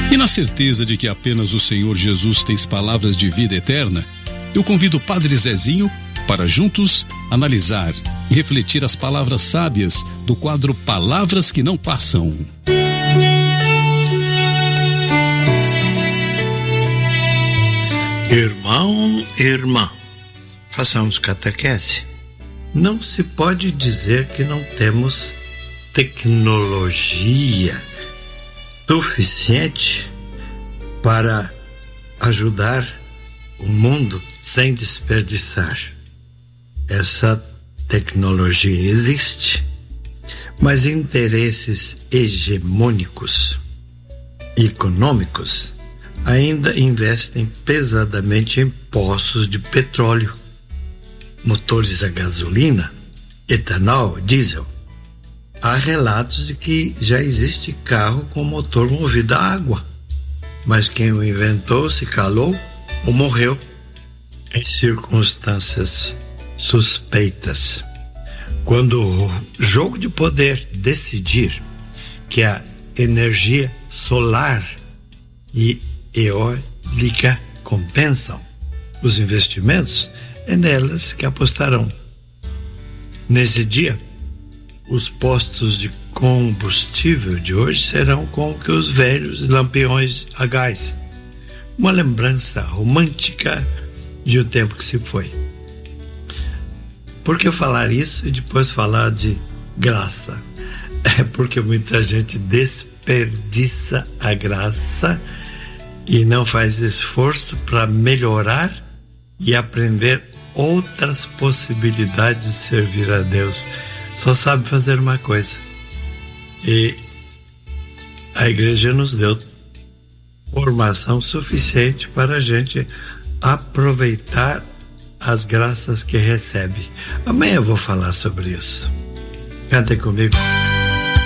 E na certeza de que apenas o Senhor Jesus tem palavras de vida eterna, eu convido o Padre Zezinho para juntos analisar e refletir as palavras sábias do quadro Palavras que Não Passam. Irmão, irmã, façamos catequese. Não se pode dizer que não temos tecnologia suficiente para ajudar o mundo sem desperdiçar. Essa tecnologia existe, mas interesses hegemônicos econômicos ainda investem pesadamente em poços de petróleo, motores a gasolina, etanol, diesel. Há relatos de que já existe carro com motor movido a água, mas quem o inventou se calou ou morreu em circunstâncias suspeitas. Quando o jogo de poder decidir que a energia solar e eólica compensam os investimentos, é nelas que apostarão. Nesse dia, os postos de combustível de hoje serão como que os velhos lampiões a gás, uma lembrança romântica de um tempo que se foi. Por que falar isso e depois falar de graça? É porque muita gente desperdiça a graça e não faz esforço para melhorar e aprender outras possibilidades de servir a Deus. Só sabe fazer uma coisa. E a igreja nos deu formação suficiente para a gente aproveitar as graças que recebe. Amanhã eu vou falar sobre isso. Cantem comigo.